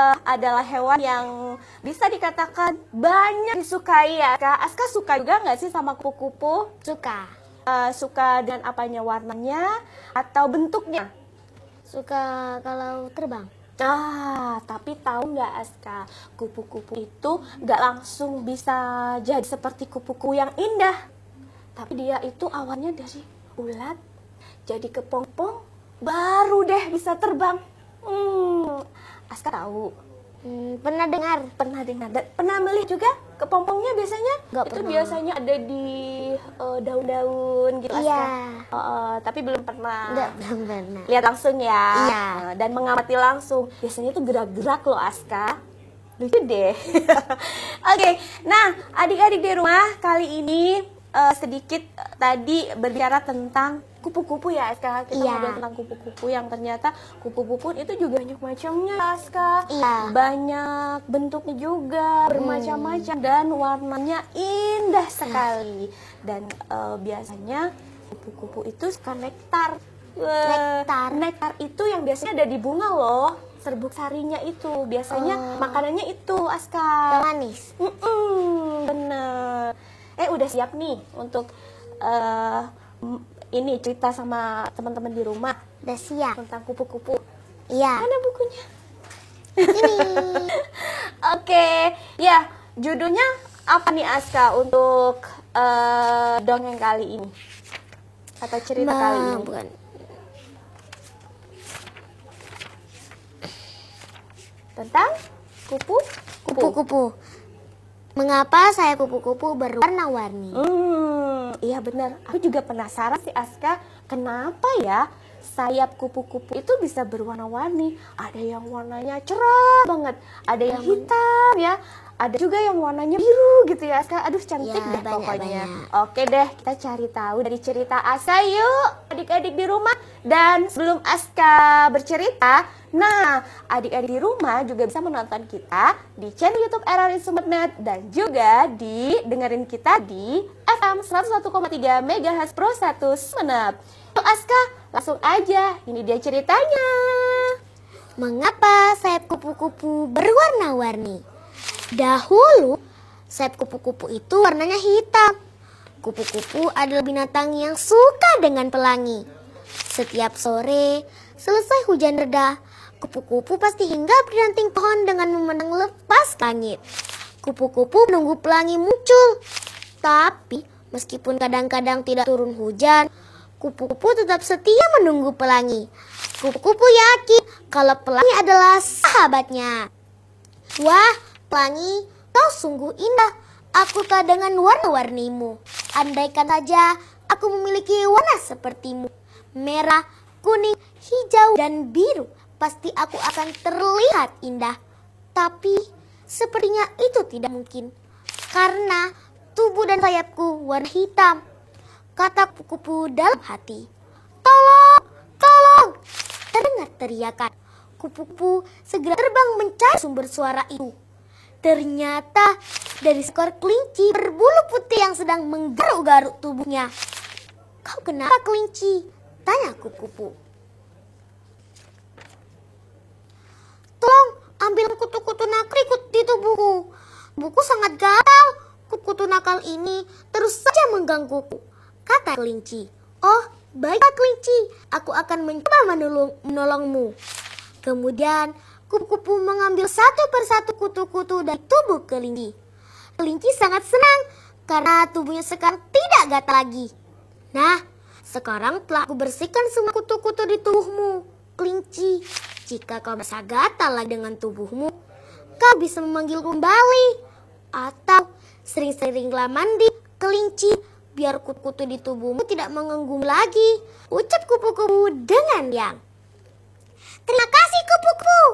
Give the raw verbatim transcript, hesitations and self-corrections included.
uh, adalah hewan yang bisa dikatakan banyak disukai ya, Kak. Aska suka juga nggak sih sama kupu-kupu? Suka. Uh, suka dengan apanya, warnanya atau bentuknya? Suka kalau terbang. Ah, tapi tahu nggak Aska, kupu-kupu itu nggak langsung bisa jadi seperti kupu-kupu yang indah. Tapi dia itu awalnya dari ulat, jadi kepompong, baru deh bisa terbang. Hmm, Aska tahu. Hmm, pernah dengar. Pernah dengar. Dan pernah melihat juga kepompongnya biasanya? Nggak itu pernah. biasanya ada di uh, daun-daun gitu Aska. Iya. Uh, uh, tapi belum pernah. Nggak, belum pernah. Lihat langsung ya. Iya. Uh, dan mengamati langsung. Biasanya tuh gerak-gerak loh Aska. Lucu deh. Oke, okay. Nah adik-adik di rumah kali ini uh, sedikit uh, tadi berbicara tentang kupu-kupu ya Aska. Kita Iya. ngobrol tentang kupu-kupu yang ternyata kupu-kupu itu juga banyak macamnya Aska. Iya. Banyak bentuknya juga, bermacam-macam dan warnanya indah sekali. Dan uh, biasanya kupu-kupu itu suka nektar. Wah, Nektar. Nektar itu yang biasanya ada di bunga loh. Serbuk sarinya itu biasanya Oh. makanannya itu Aska. Yang manis. Mm-mm, bener. Eh udah siap nih untuk uh, ini cerita sama teman-teman di rumah Udah siap. tentang kupu-kupu. Iya. Mana bukunya? Ini. Oke, ya judulnya apa nih Aska untuk uh, dongeng kali ini atau cerita Ma- kali ini? bukan. Tentang kupu kupu. Kupu-kupu. Mengapa saya kupu-kupu berwarna-warni? Hmm, iya benar. Aku juga penasaran sih Aska, kenapa ya sayap kupu-kupu itu bisa berwarna-warni? Ada yang warnanya cerah banget, ada yang hitam ya, ada juga yang warnanya biru gitu ya Aska. Aduh cantik Ya, deh banyak, pokoknya. banyak. Oke deh, kita cari tahu dari cerita Aska yuk, adik-adik di rumah. Dan sebelum Aska bercerita, nah adik-adik di rumah juga bisa menonton kita di channel YouTube R R I Sumetnet dan juga di dengerin kita di F M seratus satu koma tiga Megahertz Pro satu Sumenep. Yuk Aska, langsung aja, ini dia ceritanya. Mengapa sayap kupu-kupu berwarna-warni? Dahulu, sayap kupu-kupu itu warnanya hitam. Kupu-kupu adalah binatang yang suka dengan pelangi. Setiap sore, selesai hujan reda, kupu-kupu pasti hinggap di ranting pohon dengan memandang lepas ke langit. Kupu-kupu menunggu pelangi muncul. Tapi, meskipun kadang-kadang tidak turun hujan, kupu-kupu tetap setia menunggu pelangi. Kupu-kupu yakin kalau pelangi adalah sahabatnya. Wah, pelangi, kau sungguh indah. Aku tak dengan warna-warnimu. Andaikan saja aku memiliki warna sepertimu. Merah, kuning, hijau, dan biru. Pasti aku akan terlihat indah. Tapi sepertinya itu tidak mungkin. Karena tubuh dan sayapku warna hitam. Kata kupu-kupu dalam hati. Tolong, tolong. Terdengar teriakan. Kupu-kupu segera terbang mencari sumber suara itu. Ternyata dari seekor kelinci berbulu putih yang sedang menggaruk-garuk tubuhnya. Kau kenapa kelinci? Tanya kupu-kupu. Tolong ambil kutu-kutu nakal ikut di tubuhku. Tubuhku sangat gatal. Kutu-kutu nakal ini terus saja menggangguku. Kata kelinci. Oh, baiklah kelinci. Aku akan mencoba menolong, menolongmu. Kemudian kupu-kupu mengambil satu persatu kutu-kutu dari tubuh kelinci. Kelinci sangat senang karena tubuhnya sekarang tidak gatal lagi. Nah, sekarang telah aku bersihkan semua kutu-kutu di tubuhmu, kelinci. Jika kau merasa gatal lagi dengan tubuhmu, kau bisa memanggilku kembali. Atau sering-seringlah mandi, kelinci, biar kutu-kutu di tubuhmu tidak mengganggu lagi. Ucap kupu-kupu dengan riang. Terima kasih kupu-kupu.